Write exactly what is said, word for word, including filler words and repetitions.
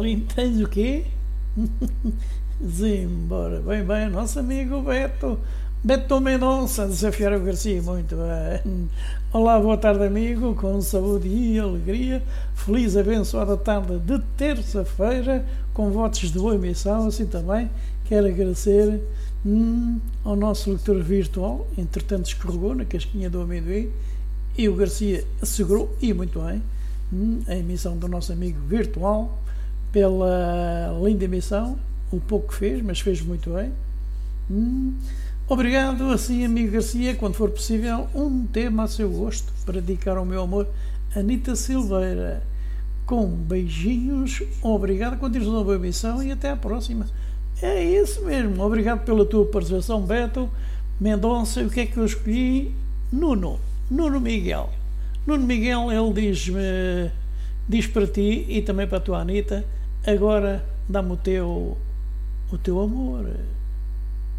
Paulinho, tens o quê? Zimbora. Bem, bem, nosso amigo Beto. Beto Mendonça, desafiar o Garcia, muito bem. Olá, boa tarde, amigo, com saúde e alegria. Feliz, abençoada tarde de terça-feira, com votos de boa emissão. Assim também quero agradecer hum, ao nosso leitor virtual, entretanto escorregou na casquinha do amendoim, e o Garcia assegurou, e muito bem, hum, a emissão do nosso amigo virtual, pela linda emissão, o pouco que fez, mas fez muito bem. Hum, Obrigado, assim, amigo Garcia, quando for possível, um tema a seu gosto, para dedicar ao meu amor, Anita Silveira. Com beijinhos, obrigado, continuação da boa emissão e até à próxima. É isso mesmo, obrigado pela tua participação, Beto Mendonça. O que é que eu escolhi? Nuno, Nuno Miguel. Nuno Miguel, ele diz-me, diz para ti e também para a tua Anita, agora dá-me o teu, o teu amor.